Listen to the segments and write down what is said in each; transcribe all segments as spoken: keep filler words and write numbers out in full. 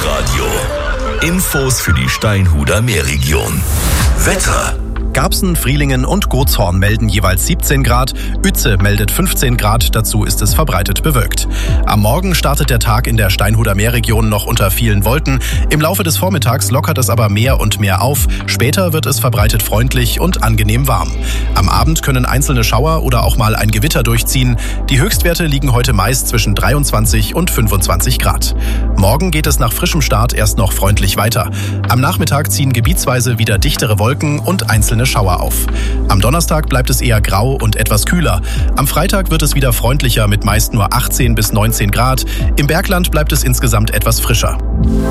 Meerradio. Infos für die Steinhuder Meerregion. Wetter. Garbsen, Frielingen und Gotshorn melden jeweils siebzehn Grad, Uetze meldet fünfzehn Grad, dazu ist es verbreitet bewölkt. Am Morgen startet der Tag in der Steinhuder Meerregion noch unter vielen Wolken. Im Laufe des Vormittags lockert es aber mehr und mehr auf. Später wird es verbreitet freundlich und angenehm warm. Am Abend können einzelne Schauer oder auch mal ein Gewitter durchziehen. Die Höchstwerte liegen heute meist zwischen dreiundzwanzig und fünfundzwanzig Grad. Morgen geht es nach frischem Start erst noch freundlich weiter. Am Nachmittag ziehen gebietsweise wieder dichtere Wolken und einzelne Schauer auf. Am Donnerstag bleibt es eher grau und etwas kühler. Am Freitag wird es wieder freundlicher mit meist nur achtzehn bis neunzehn Grad. Im Bergland bleibt es insgesamt etwas frischer.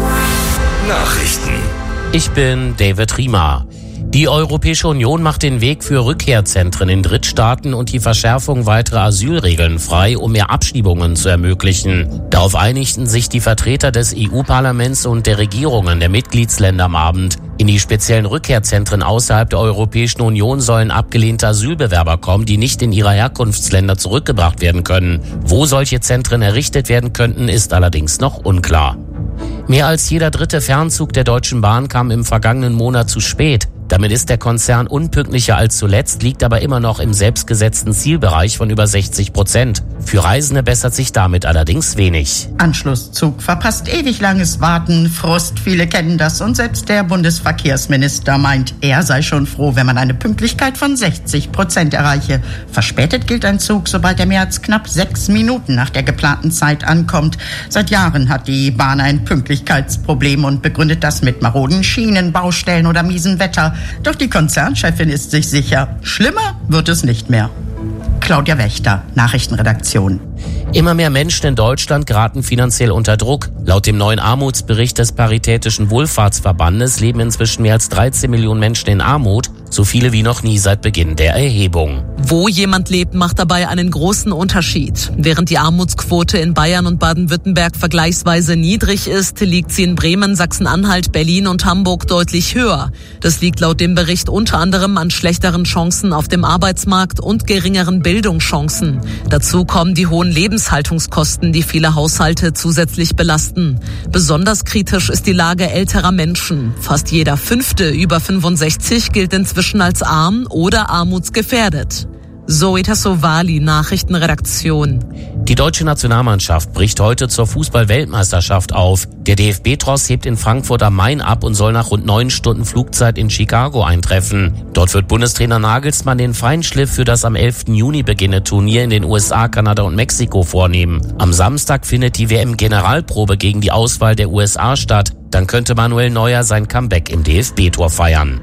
Nachrichten. Ich bin David Riemer. Die Europäische Union macht den Weg für Rückkehrzentren in Drittstaaten und die Verschärfung weiterer Asylregeln frei, um mehr Abschiebungen zu ermöglichen. Darauf einigten sich die Vertreter des E U-Parlaments und der Regierungen der Mitgliedsländer am Abend. In die speziellen Rückkehrzentren außerhalb der Europäischen Union sollen abgelehnte Asylbewerber kommen, die nicht in ihre Herkunftsländer zurückgebracht werden können. Wo solche Zentren errichtet werden könnten, ist allerdings noch unklar. Mehr als jeder dritte Fernzug der Deutschen Bahn kam im vergangenen Monat zu spät. Damit ist der Konzern unpünktlicher als zuletzt, liegt aber immer noch im selbstgesetzten Zielbereich von über sechzig Prozent. Für Reisende bessert sich damit allerdings wenig. Anschlusszug verpasst ewig langes Warten, Frust, viele kennen das und selbst der Bundesverkehrsminister meint, er sei schon froh, wenn man eine Pünktlichkeit von sechzig Prozent erreiche. Verspätet gilt ein Zug, sobald er mehr als knapp sechs Minuten nach der geplanten Zeit ankommt. Seit Jahren hat die Bahn ein Pünktlichkeitsproblem und begründet das mit maroden Schienen, Baustellen oder miesen Wetter. Doch die Konzernchefin ist sich sicher, schlimmer wird es nicht mehr. Claudia Wächter, Nachrichtenredaktion. Immer mehr Menschen in Deutschland geraten finanziell unter Druck. Laut dem neuen Armutsbericht des Paritätischen Wohlfahrtsverbandes leben inzwischen mehr als dreizehn Millionen Menschen in Armut, so viele wie noch nie seit Beginn der Erhebung. Wo jemand lebt, macht dabei einen großen Unterschied. Während die Armutsquote in Bayern und Baden-Württemberg vergleichsweise niedrig ist, liegt sie in Bremen, Sachsen-Anhalt, Berlin und Hamburg deutlich höher. Das liegt laut dem Bericht unter anderem an schlechteren Chancen auf dem Arbeitsmarkt und geringeren Bildungschancen. Dazu kommen die hohen Lebenshaltungskosten, die viele Haushalte zusätzlich belasten. Besonders kritisch ist die Lage älterer Menschen. Fast jeder Fünfte über fünfundsechzig gilt inzwischen als arm oder armutsgefährdet. Zoe Tassovali, Nachrichtenredaktion. Die deutsche Nationalmannschaft bricht heute zur Fußball-Weltmeisterschaft auf. Der D F B-Tross hebt in Frankfurt am Main ab und soll nach rund neun Stunden Flugzeit in Chicago eintreffen. Dort wird Bundestrainer Nagelsmann den Feinschliff für das am elften Juni beginnende Turnier in den U S A, Kanada und Mexiko vornehmen. Am Samstag findet die W M-Generalprobe gegen die Auswahl der U S A statt. Dann könnte Manuel Neuer sein Comeback im D F B-Tor feiern.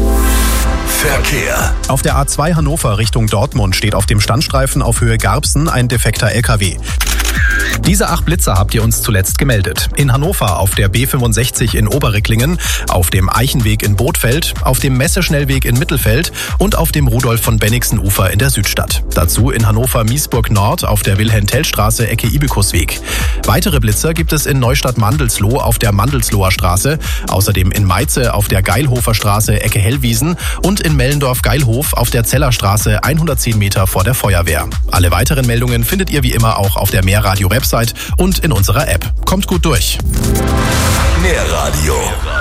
Verkehr. Auf der A zwei Hannover Richtung Dortmund steht auf dem Standstreifen auf Höhe Garbsen ein defekter L K W. Diese acht Blitzer habt ihr uns zuletzt gemeldet. In Hannover auf der B fünfundsechzig in Oberricklingen, auf dem Eichenweg in Bothfeld, auf dem Messeschnellweg in Mittelfeld und auf dem Rudolf von Bennigsen Ufer in der Südstadt. Dazu in Hannover-Miesburg Nord auf der Wilhelm-Tell-Straße Ecke Ibikusweg. Weitere Blitzer gibt es in Neustadt-Mandelsloh auf der Mandelsloher Straße, außerdem in Meize auf der Geilhofer Straße Ecke Hellwiesen und in Mellendorf-Geilhof auf der Zellerstraße hundertzehn Meter vor der Feuerwehr. Alle weiteren Meldungen findet ihr wie immer auch auf der Meerradio-Website und in unserer App. Kommt gut durch. Meerradio.